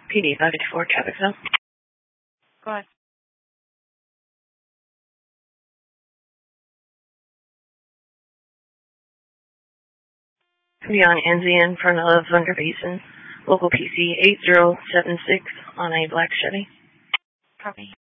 PD 554, traffic zone. Go ahead. Beyond Enzi in front of Thunder Basin, local PC 8076 on a black Chevy. Copy.